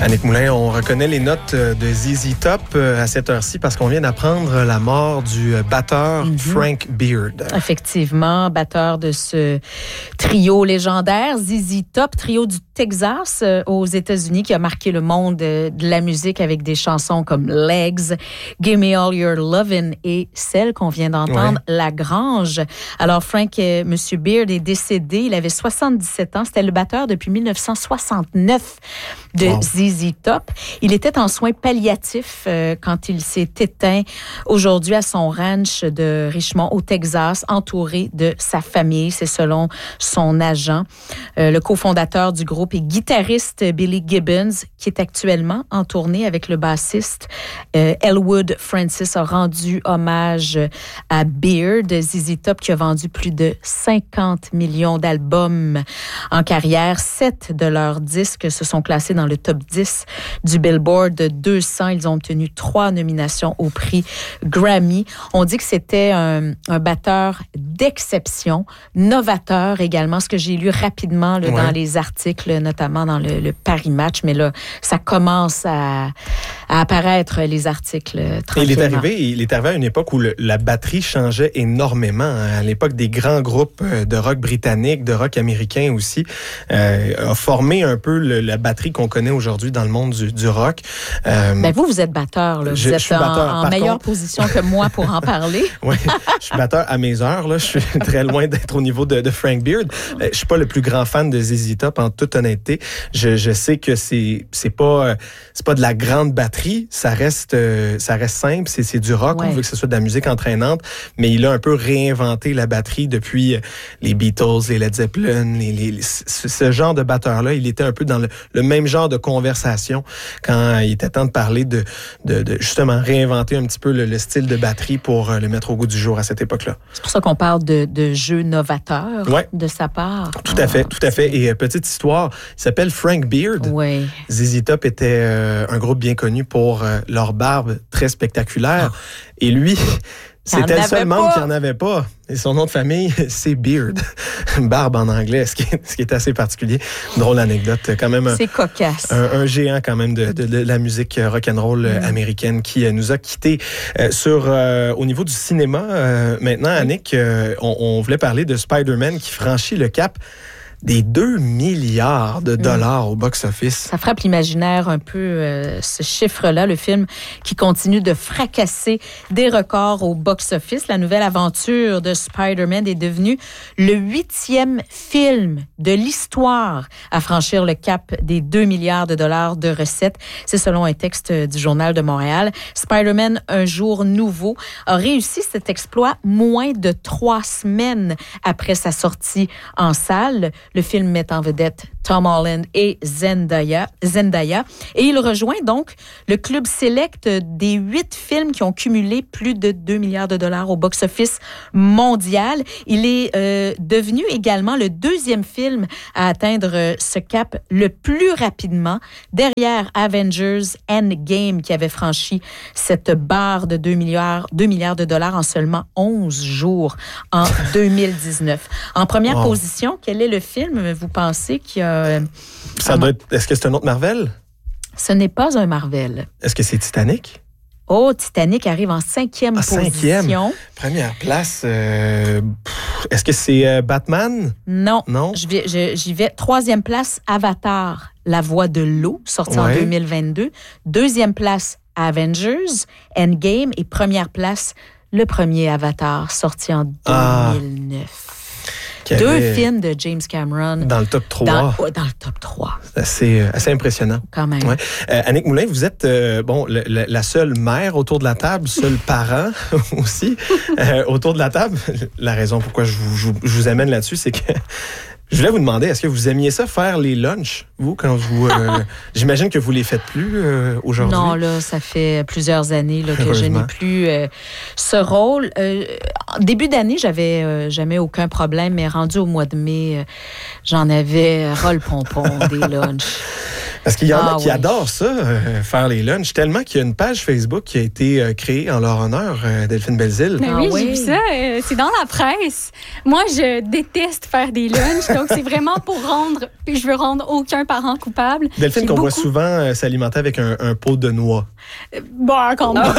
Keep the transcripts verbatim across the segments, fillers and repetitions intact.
Annick Moulin, on reconnaît les notes de Z Z Top à cette heure-ci parce qu'on vient d'apprendre la mort du batteur mm-hmm. Frank Beard. Effectivement, batteur de ce trio légendaire, Z Z Top, trio du Texas euh, aux États-Unis qui a marqué le monde euh, de la musique avec des chansons comme Legs, Give Me All Your Lovin' et celle qu'on vient d'entendre, ouais. La Grange. Alors Frank, euh, Monsieur Beard est décédé, il avait soixante-dix-sept ans, c'était le batteur depuis dix-neuf cent soixante-neuf de wow. Z Z Top. Il était en soins palliatifs euh, quand il s'est éteint aujourd'hui à son ranch de Richmond au Texas, entouré de sa famille, c'est selon son agent. Euh, le cofondateur du groupe et guitariste Billy Gibbons, qui est actuellement en tournée avec le bassiste euh, Elwood Francis, a rendu hommage à Beard. Z Z Top qui a vendu plus de cinquante millions d'albums en carrière. Sept de leurs disques se sont classés dans le top dix du Billboard deux cents. Ils ont obtenu trois nominations au prix Grammy. On dit que c'était un, un batteur d'exception, novateur également, ce que j'ai lu rapidement là, ouais. dans les articles, notamment dans le, le Paris Match, mais là, ça commence à, à apparaître, les articles, tranquillement. Il est arrivé, il est arrivé à une époque où le, la batterie changeait énormément. Hein, à l'époque des grands groupes de rock britanniques, de rock américain aussi, euh, a formé un peu le, la batterie qu'on connaît aujourd'hui dans le monde du, du rock. Euh, ben vous, vous êtes batteur. Là. Vous je, êtes je suis en, batteur. en meilleure contre... position que moi pour en parler. Oui, je suis batteur à mes heures. Là. Je suis très loin d'être au niveau de, de Frank Beard. Je suis pas le plus grand fan de Z Z Top, en toute honnêteté. Je, je sais que c'est c'est pas c'est pas de la grande batterie, ça reste ça reste simple, c'est c'est du rock, ouais. on veut que ce soit de la musique entraînante, mais il a un peu réinventé la batterie depuis les Beatles, les Led Zeppelin, les, les, ce, ce genre de batteur là, il était un peu dans le, le même genre de conversation quand il était temps de parler de de, de justement réinventer un petit peu le, le style de batterie pour le mettre au goût du jour à cette époque-là. C'est pour ça qu'on parle de de jeu novateur ouais. de sa part. Tout à fait, tout à fait. Et euh, petite histoire, il s'appelle Frank Beard. Oui. Z Z Top était euh, un groupe bien connu pour euh, leur barbe très spectaculaire. Oh. Et lui, c'était le seul membre qui n'en avait pas. Et son nom de famille, c'est Beard. Barbe en anglais, ce qui est, ce qui est assez particulier. Une drôle anecdote. Quand même un, c'est cocasse. Un, un géant quand même de, de, de la musique rock'n'roll mm. américaine qui nous a quittés. Euh, sur, euh, au niveau du cinéma, euh, maintenant, Annick, euh, on, on voulait parler de Spider-Man qui franchit le cap des deux milliards de dollars mmh. au box-office. Ça frappe l'imaginaire un peu, euh, ce chiffre-là, le film qui continue de fracasser des records au box-office. La nouvelle aventure de Spider-Man est devenue le huitième film de l'histoire à franchir le cap des deux milliards de dollars de recettes. C'est selon un texte du Journal de Montréal. Spider-Man, un jour nouveau, a réussi cet exploit moins de trois semaines après sa sortie en salle. Le film met en vedette Tom Holland et Zendaya, Zendaya. Et il rejoint donc le club select des huit films qui ont cumulé plus de deux milliards de dollars au box-office mondial. Il est euh, devenu également le deuxième film à atteindre ce cap le plus rapidement, derrière Avengers Endgame, qui avait franchi cette barre de deux milliards, deux milliards de dollars en seulement onze jours en deux mille dix-neuf. En première wow. position, quel est le film, vous pensez, qui a... Ça doit être... Est-ce que c'est un autre Marvel? Ce n'est pas un Marvel. Est-ce que c'est Titanic? Oh, Titanic arrive en cinquième ah, position. Cinquième. Première place. Euh, pff, est-ce que c'est euh, Batman? Non. Non. Je vais, je, j'y vais. Troisième place, Avatar, La Voix de l'eau, sorti ouais. en deux mille vingt-deux. Deuxième place, Avengers Endgame. Et première place, le premier Avatar, sorti en deux mille neuf. Ah. Deux films de James Cameron. Dans le top trois. Dans, ouais, dans le top trois. C'est assez, assez impressionnant. Quand même. Ouais. Euh, Annick Moulin, vous êtes euh, bon, le, le, la seule mère autour de la table, seul parent aussi euh, autour de la table. La raison pourquoi je vous, je, je vous amène là-dessus, c'est que je voulais vous demander, est-ce que vous aimiez ça, faire les lunchs, vous, quand vous... Euh, j'imagine que vous les faites plus euh, aujourd'hui. Non, là, ça fait plusieurs années là, que je n'ai plus euh, ce rôle. Euh, début d'année, j'avais euh, jamais aucun problème, mais rendu au mois de mai, euh, j'en avais ras le pompon des lunchs. Parce qu'il y en Ah, a qui oui. adorent ça, euh, faire les lunchs, tellement qu'il y a une page Facebook qui a été euh, créée en leur honneur, euh, Delphine Belzile. Mais Ah oui, oui. j'ai vu ça. euh, c'est dans la presse. Moi, je déteste faire des lunchs. Donc, c'est vraiment pour rendre... Puis je veux rendre aucun parent coupable. Delphine, J'ai qu'on voit beaucoup- souvent euh, s'alimenter avec un, un pot de noix. Euh, Bon, encore pas.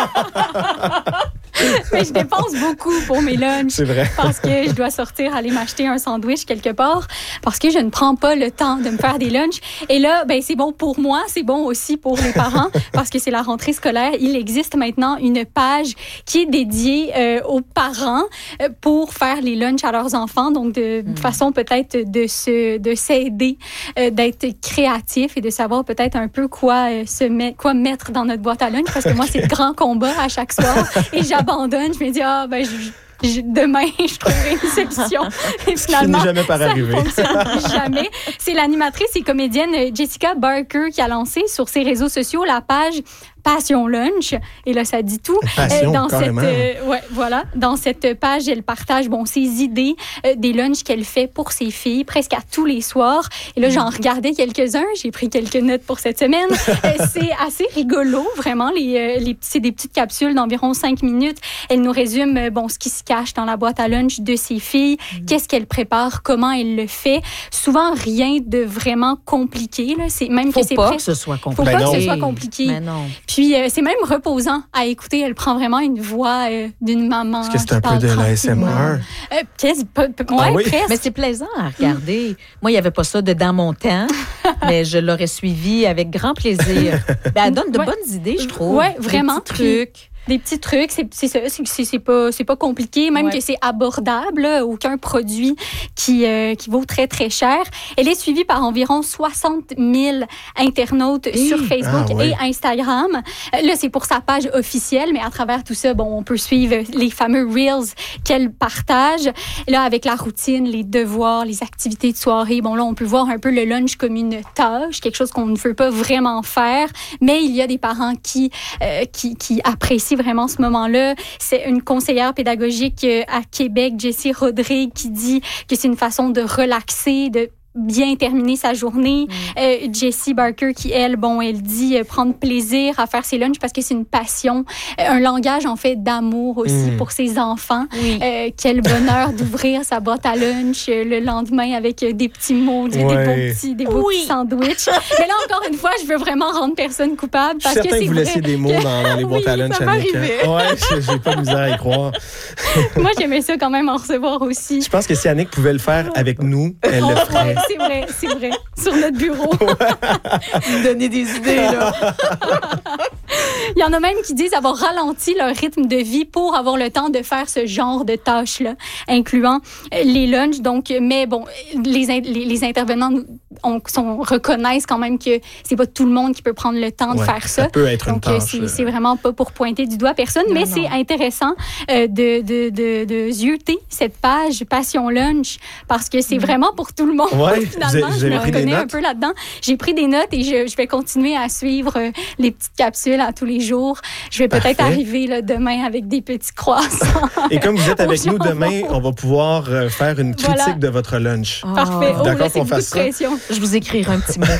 Mais je dépense beaucoup pour mes lunchs. C'est vrai. Parce que je dois sortir, aller m'acheter un sandwich quelque part, parce que je ne prends pas le temps de me faire des lunchs. Et là, ben, c'est bon pour moi, c'est bon aussi pour les parents, parce que c'est la rentrée scolaire. Il existe maintenant une page qui est dédiée euh, aux parents euh, pour faire les lunchs à leurs enfants, donc de Mm. façon peut-être de se, de s'aider, euh, d'être créatif et de savoir peut-être un peu quoi euh, se met, quoi mettre dans notre boîte à lunch, parce que moi, c'est le grand combat à chaque soir, et j'abandonne. Je me dis, ah, ben, je, je, demain, je trouverai une solution. Et Ce qui finit jamais par ça arriver. ne fonctionne jamais. C'est l'animatrice et comédienne Jessica Barker qui a lancé sur ses réseaux sociaux la page Passion Lunch. Et là, ça dit tout. Passion, dans cette, carrément. euh, ouais, voilà. Dans cette page, elle partage bon, ses idées euh, des lunchs qu'elle fait pour ses filles presque à tous les soirs. Et là, j'en regardais quelques-uns. J'ai pris quelques notes pour cette semaine. Euh, c'est assez rigolo, vraiment. Les, euh, les, c'est des petites capsules d'environ cinq minutes. Elle nous résume euh, bon, ce qui se cache dans la boîte à lunch de ses filles, mm. qu'est-ce qu'elle prépare, comment elle le fait. Souvent, rien de vraiment compliqué. Là. C'est, même Faut que c'est pas presque... que ce soit Faut compliqué. pas Ben que ce non. soit compliqué. Mais non. Puis, euh, c'est même reposant à écouter. Elle prend vraiment une voix euh, d'une maman. Est-ce que c'est qui un peu parle de l'A S M R? tranquillement. Euh, quasi- pas- pas- ouais, Ah oui? presque. Mais c'est plaisant à regarder. Moi, il n'y avait pas ça de dans mon temps, mais je l'aurais suivi avec grand plaisir. Ben, elle donne de Ouais. bonnes idées, je trouve. Ouais, vraiment. Des petits trucs. Des petits trucs, c'est, c'est, ça, c'est, c'est, c'est, pas, c'est pas compliqué, même Ouais. que c'est abordable, là, aucun produit qui, euh, qui vaut très, très cher. Elle est suivie par environ soixante mille internautes Hi! sur Facebook Ah, ouais. et Instagram. Euh, Là, c'est pour sa page officielle, mais à travers tout ça, bon, on peut suivre les fameux Reels qu'elle partage. Là, avec la routine, les devoirs, les activités de soirée, bon, là, on peut voir un peu le lunch comme une tâche, quelque chose qu'on ne veut pas vraiment faire, mais il y a des parents qui, euh, qui, qui apprécient vraiment ce moment-là. C'est une conseillère pédagogique euh, à Québec, Jessie Rodrigue, qui dit que c'est une façon de relaxer, de bien terminer sa journée. Mm. Euh, Jessie Barker qui, elle, bon, elle dit euh, prendre plaisir à faire ses lunchs parce que c'est une passion, euh, un langage, en fait, d'amour aussi Mm. pour ses enfants. Oui. Euh, quel bonheur d'ouvrir sa boîte à lunch euh, le lendemain avec euh, des petits mots, des, Ouais. des beaux petits, des beaux Oui. petits sandwichs. Mais là, encore une fois, je veux vraiment rendre personne coupable Je suis parce que certain c'est que vous vrai laissiez des mots que- dans, dans les boîtes Oui, à lunch, ça Annick. m'arrivait. Ouais, j'ai- j'ai pas de misère à y croire. Moi, j'aimais ça quand même en recevoir aussi. Je pense que si Annick pouvait le faire avec nous, elle le Oh, ferait. ouais, c'est vrai, c'est vrai. Sur notre bureau. Vous donnez des idées, là. Il y en a même qui disent avoir ralenti leur rythme de vie pour avoir le temps de faire ce genre de tâches-là, incluant euh, les lunchs. Donc, mais bon, les, in- les, les intervenants nous- on, sont, reconnaissent quand même que c'est pas tout le monde qui peut prendre le temps de Ouais, faire ça. Ça peut être une Donc, euh, tâche. c'est, c'est vraiment pas pour pointer du doigt personne, Non, mais non. c'est intéressant euh, de, de, de, de zioter cette page Passion Lunch parce que c'est Mm. vraiment pour tout le monde. Ouais, Finalement, vous avez- vous je avez me pris des reconnais un notes? peu là-dedans. J'ai pris des notes et je, je vais continuer à suivre euh, les petites capsules à tous les jours. Je vais peut-être Parfait. arriver là, demain avec des petits croissants. Et comme vous êtes avec Au nous jambon. demain, on va pouvoir euh, faire une critique Voilà. de votre lunch. Parfait. Oh, D'accord là, c'est qu'on beaucoup de fasse ça? pression. Je vous écrirai un petit mot.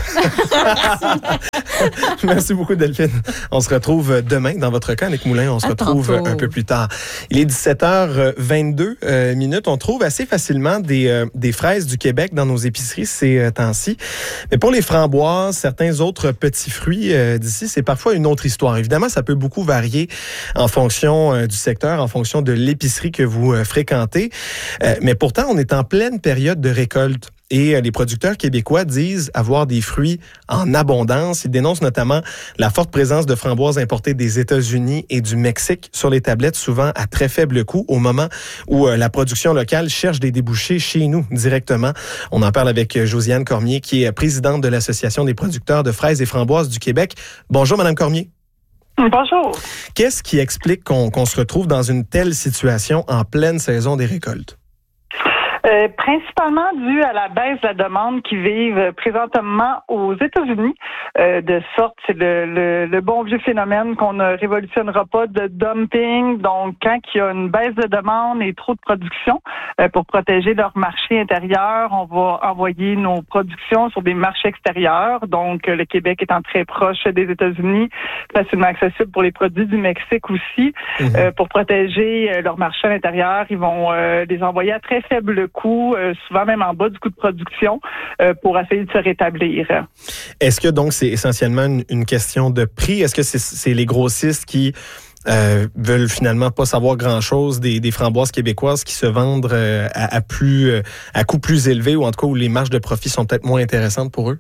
Merci beaucoup, Delphine. On se retrouve demain. Dans votre cas, Annick Moulin, on se À retrouve tantôt. un peu plus tard. Il est dix-sept heures vingt-deux euh, minutes. On trouve assez facilement des, euh, des fraises du Québec dans nos épiceries ces euh, temps-ci. Mais pour les framboises, certains autres petits fruits euh, d'ici, c'est parfois une autre histoire. Évidemment, ça peut beaucoup varier en fonction euh, du secteur, en fonction de l'épicerie que vous euh, fréquentez. Euh, mais pourtant, on est en pleine période de récolte. Et euh, les producteurs québécois disent avoir des fruits en abondance. Ils dénoncent notamment la forte présence de framboises importées des États-Unis et du Mexique sur les tablettes, souvent à très faible coût, au moment où euh, la production locale cherche des débouchés chez nous directement. On en parle avec euh, Josiane Cormier, qui est présidente de l'Association des producteurs de fraises et framboises du Québec. Bonjour, Madame Cormier. Bonjour. Qu'est-ce qui explique qu'on qu'on se retrouve dans une telle situation en pleine saison des récoltes? Euh, principalement dû à la baisse de la demande qui vive présentement aux États-Unis. Euh, de sorte, c'est le, le, le bon vieux phénomène qu'on ne révolutionnera pas de dumping. Donc, quand il y a une baisse de demande et trop de production, euh, pour protéger leur marché intérieur, on va envoyer nos productions sur des marchés extérieurs. Donc, le Québec étant très proche des États-Unis, facilement accessible pour les produits du Mexique aussi. Mmh. Euh, pour protéger euh, leur marché à l'intérieur, ils vont euh, les envoyer à très faible coût, euh, souvent même en bas du coût de production, euh, pour essayer de se rétablir. Est-ce que donc c'est essentiellement une, une question de prix? Est-ce que c'est, c'est les grossistes qui euh, veulent finalement pas savoir grand-chose des, des framboises québécoises qui se vendent euh, à, à plus euh, à coût plus élevé, ou en tout cas où les marges de profit sont peut-être moins intéressantes pour eux?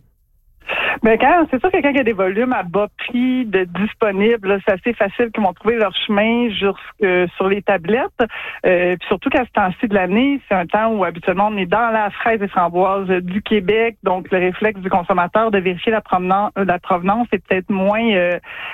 Ben quand, c'est sûr que quand il y a des volumes à bas prix de disponibles, là, c'est assez facile qu'ils vont trouver leur chemin jusque sur les tablettes. Euh, puis surtout qu'à ce temps-ci de l'année, c'est un temps où habituellement on est dans la fraise et framboise du Québec, donc le réflexe du consommateur de vérifier la provenance, la provenance est peut-être moins euh,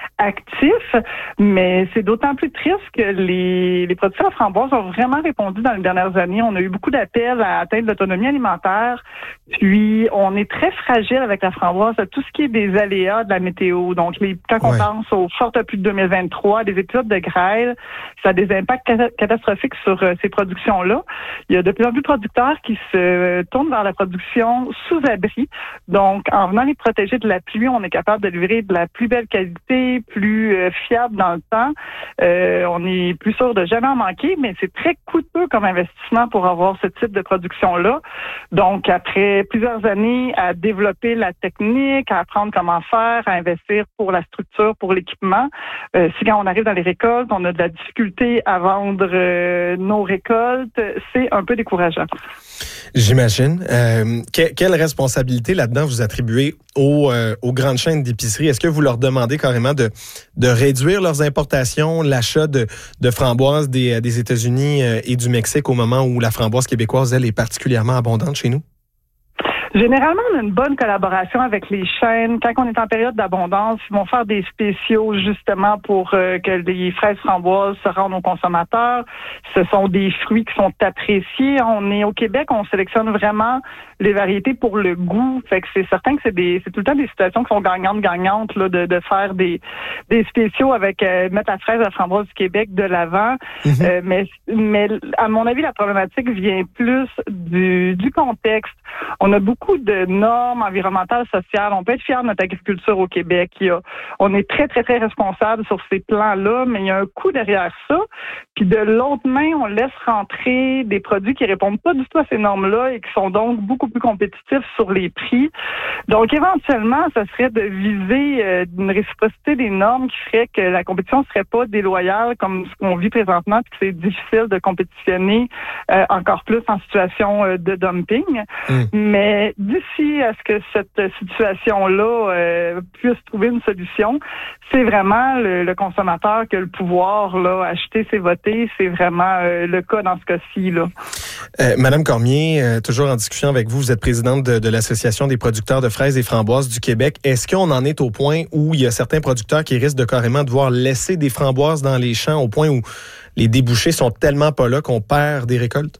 actif, mais c'est d'autant plus triste que les, les producteurs de framboises ont vraiment répondu dans les dernières années. On a eu beaucoup d'appels à atteindre l'autonomie alimentaire, puis on est très fragile avec la framboise, tout ce qui est des aléas de la météo. Donc, les, quand on ouais. pense aux fortes pluies de deux mille vingt-trois, des épisodes de grêle, ça a des impacts catastrophiques sur euh, ces productions-là. Il y a de plus en plus de producteurs qui se tournent vers la production sous abri. Donc, en venant les protéger de la pluie, on est capable de livrer de la plus belle qualité, plus euh, fiable dans le temps. Euh, on est plus sûr de jamais en manquer, mais c'est très coûteux comme investissement pour avoir ce type de production-là. Donc, après plusieurs années à développer la technique, à apprendre comment faire, à investir pour la structure, pour l'équipement. Euh, si quand on arrive dans les récoltes, on a de la difficulté à vendre euh, nos récoltes, c'est un peu décourageant. J'imagine. Euh, que, quelle responsabilité là-dedans vous attribuez aux, euh, aux grandes chaînes d'épicerie? Est-ce que vous leur demandez carrément de, de réduire leurs importations, l'achat de, de framboises des, des États-Unis et du Mexique au moment où la framboise québécoise, elle, est particulièrement abondante chez nous? Généralement, on a une bonne collaboration avec les chaînes. Quand on est en période d'abondance, ils vont faire des spéciaux justement pour euh, que les fraises framboises se rendent aux consommateurs. Ce sont des fruits qui sont appréciés. On est au Québec, on sélectionne vraiment les variétés pour le goût. Fait que c'est certain que c'est des, c'est tout le temps des situations qui sont gagnantes-gagnantes là, de, de faire des, des spéciaux avec euh, mettre la fraise à la framboise du Québec de l'avant. Mm-hmm. Euh, mais, mais à mon avis, la problématique vient plus du, du contexte. On a beaucoup de normes environnementales, sociales. On peut être fiers de notre agriculture au Québec. Il y a, on est très, très, très responsable sur ces plans-là, mais il y a un coût derrière ça. Puis de l'autre main, on laisse rentrer des produits qui répondent pas du tout à ces normes-là et qui sont donc beaucoup plus compétitifs sur les prix. Donc, éventuellement, ça serait de viser euh, une réciprocité des normes qui ferait que la compétition serait pas déloyale comme ce qu'on vit présentement, puis que c'est difficile de compétitionner euh, encore plus en situation euh, de dumping. Mmh. Mais d'ici à ce que cette situation-là euh, puisse trouver une solution, c'est vraiment le, le consommateur qui a le pouvoir, là, acheter, c'est voter. C'est vraiment euh, le cas dans ce cas-ci, là. Euh, Madame Cormier, euh, toujours en discussion avec vous, vous êtes présidente de, de l'Association des producteurs de fraises et framboises du Québec. Est-ce qu'on en est au point où il y a certains producteurs qui risquent de carrément devoir laisser des framboises dans les champs au point où les débouchés sont tellement pas là qu'on perd des récoltes?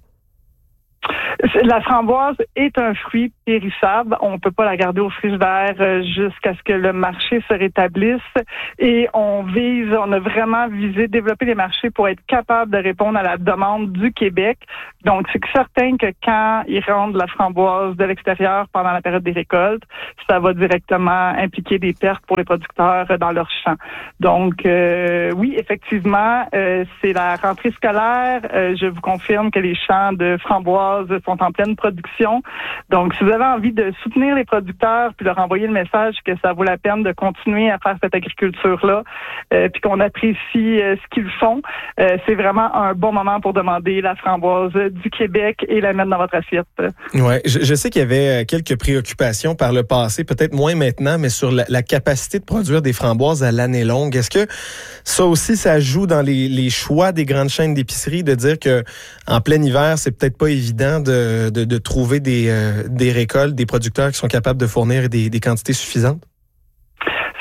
La framboise est un fruit périssable. On peut pas la garder au frigidaire jusqu'à ce que le marché se rétablisse. Et on vise, on a vraiment visé développer les marchés pour être capable de répondre à la demande du Québec. Donc, c'est certain que quand ils rendent la framboise de l'extérieur pendant la période des récoltes, ça va directement impliquer des pertes pour les producteurs dans leurs champs. Donc, euh, oui, effectivement, euh, c'est la rentrée scolaire. Euh, je vous confirme que les champs de framboises sont en pleine production. Donc, si vous avez envie de soutenir les producteurs puis leur envoyer le message que ça vaut la peine de continuer à faire cette agriculture-là, euh, puis qu'on apprécie euh, ce qu'ils font, euh, c'est vraiment un bon moment pour demander la framboise du Québec et la mettre dans votre assiette. Ouais, je, je sais qu'il y avait quelques préoccupations par le passé, peut-être moins maintenant, mais sur la, la capacité de produire des framboises à l'année longue. Est-ce que ça aussi, ça joue dans les, les choix des grandes chaînes d'épicerie de dire que en plein hiver, c'est peut-être pas évident de, de, de trouver des, euh, des récoltes, des producteurs qui sont capables de fournir des, des quantités suffisantes?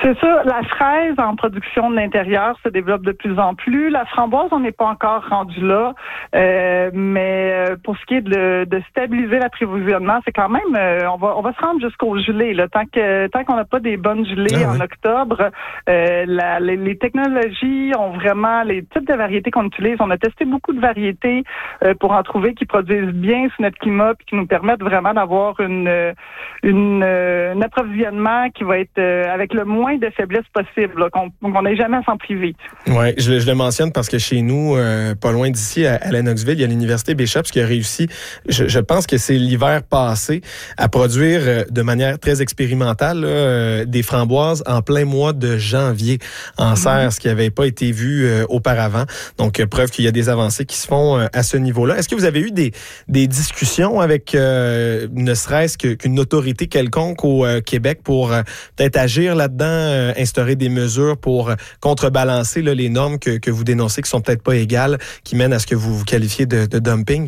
C'est ça. La fraise en production de l'intérieur se développe de plus en plus. La framboise, on n'est pas encore rendu là. Euh, mais pour ce qui est de, de stabiliser l'approvisionnement, c'est quand même, euh, on va on va se rendre jusqu'au gelé. Là. Tant que tant qu'on n'a pas des bonnes gelées ah, en oui. octobre, euh, la, les, les technologies ont vraiment les types de variétés qu'on utilise. On a testé beaucoup de variétés euh, pour en trouver qui produisent bien sous notre climat puis qui nous permettent vraiment d'avoir une une, euh, un approvisionnement qui va être euh, avec le moins de faiblesse possible, là, qu'on qu'on n'ait jamais à s'en priver. Oui, je, je le mentionne parce que chez nous, euh, pas loin d'ici, à, à Lennoxville, il y a l'Université Bishops qui a réussi, je, je pense que c'est l'hiver passé, à produire euh, de manière très expérimentale là, euh, des framboises en plein mois de janvier en serre, mmh. ce qui n'avait pas été vu euh, auparavant. Donc, euh, preuve qu'il y a des avancées qui se font euh, à ce niveau-là. Est-ce que vous avez eu des, des discussions avec euh, ne serait-ce que, qu'une autorité quelconque au euh, Québec pour euh, peut-être agir là-dedans, euh, instaurer des mesures pour euh, contrebalancer là, les normes que, que vous dénoncez qui sont peut-être pas égales, qui mènent à ce que vous vous qualifiez de, de dumping?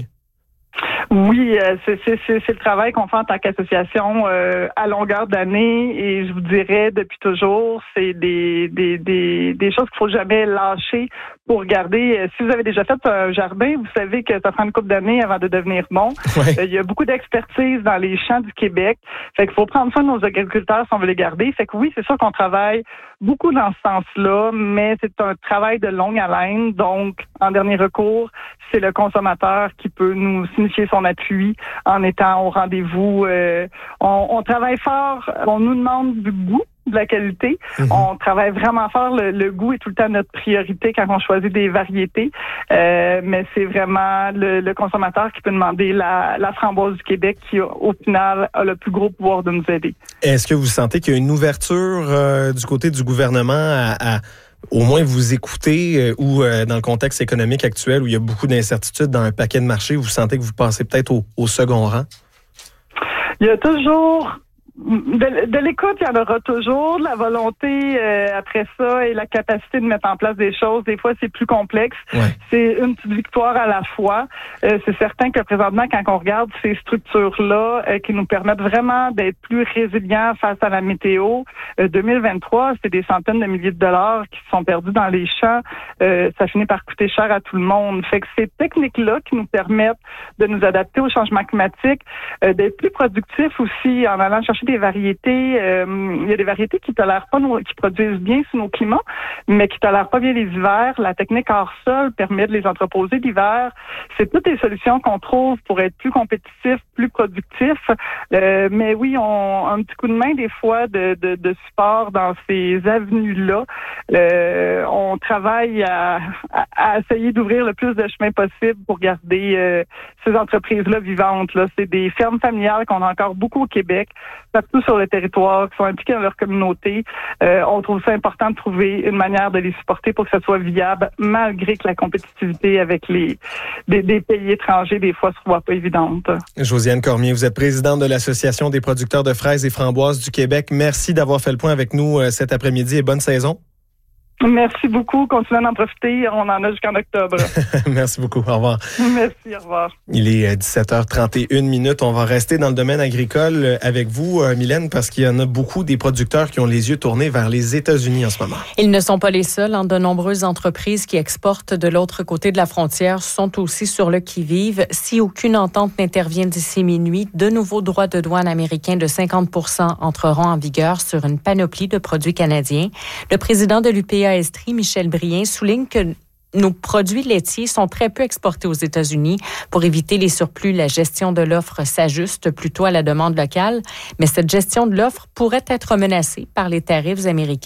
Oui, euh, c'est, c'est, c'est, c'est le travail qu'on fait en tant qu'association euh, à longueur d'année et je vous dirais depuis toujours, c'est des des des, des choses qu'il faut jamais lâcher pour regarder. Si vous avez déjà fait un jardin, vous savez que ça prend une couple d'années avant de devenir bon. Ouais. Euh, il y a beaucoup d'expertise dans les champs du Québec. Fait qu'il faut prendre soin de nos agriculteurs si on veut les garder. Fait que oui, c'est sûr qu'on travaille beaucoup dans ce sens-là, mais c'est un travail de longue haleine. Donc, en dernier recours, c'est le consommateur qui peut nous signifier son appui en étant au rendez-vous. Euh, on, on travaille fort, on nous demande du goût, de la qualité. Mm-hmm. On travaille vraiment fort. Le, le goût est tout le temps notre priorité quand on choisit des variétés. Euh, mais c'est vraiment le, le consommateur qui peut demander la, la framboise du Québec qui, au final, a le plus gros pouvoir de nous aider. Est-ce que vous sentez qu'il y a une ouverture euh, du côté du gouvernement à, à au moins vous écouter euh, ou euh, dans le contexte économique actuel où il y a beaucoup d'incertitudes dans un paquet de marchés, vous sentez que vous passez peut-être au, au second rang? Il y a toujours... De, de l'écoute, il y en aura toujours. De la volonté euh, après ça et la capacité de mettre en place des choses. Des fois, c'est plus complexe. Ouais. C'est une petite victoire à la fois. Euh, c'est certain que présentement, quand on regarde ces structures-là euh, qui nous permettent vraiment d'être plus résilients face à la météo, euh, deux mille vingt-trois, c'est des centaines de milliers de dollars qui sont perdus dans les champs. Euh, ça finit par coûter cher à tout le monde. Fait que ces techniques-là qui nous permettent de nous adapter au changement climatique, euh, d'être plus productifs aussi en allant chercher des variétés. Euh, il y a des variétés qui tolèrent pas nos, qui produisent bien sous nos climats, mais qui tolèrent pas bien les hivers. La technique hors sol permet de les entreposer l'hiver. C'est toutes les solutions qu'on trouve pour être plus compétitifs, plus productifs. Euh, mais oui, on un petit coup de main des fois de, de, de support dans ces avenues-là. Euh, on travaille à, à, à essayer d'ouvrir le plus de chemins possible pour garder euh, ces entreprises-là vivantes. Là, c'est des fermes familiales qu'on a encore beaucoup au Québec, partout sur le territoire, qui sont impliqués dans leur communauté. Euh, on trouve ça important de trouver une manière de les supporter pour que ça soit viable, malgré que la compétitivité avec les des, des pays étrangers, des fois, ne soit pas évidente. Josiane Cormier, vous êtes présidente de l'Association des producteurs de fraises et framboises du Québec. Merci d'avoir fait le point avec nous euh, cet après-midi et bonne saison. Merci beaucoup. Continuez d'en profiter. On en a jusqu'en octobre. Merci beaucoup. Au revoir. Merci. Au revoir. Il est dix-sept heures trente et une minutes. On va rester dans le domaine agricole avec vous, Mylène, parce qu'il y en a beaucoup des producteurs qui ont les yeux tournés vers les États-Unis en ce moment. Ils ne sont pas les seuls. Hein. De nombreuses entreprises qui exportent de l'autre côté de la frontière sont aussi sur le qui-vive. Si aucune entente n'intervient d'ici minuit, de nouveaux droits de douane américains de cinquante pour cent entreront en vigueur sur une panoplie de produits canadiens. Le président de l'U P A Estrie, Michel Brien, souligne que nos produits laitiers sont très peu exportés aux États-Unis. Pour éviter les surplus, la gestion de l'offre s'ajuste plutôt à la demande locale, mais cette gestion de l'offre pourrait être menacée par les tarifs américains.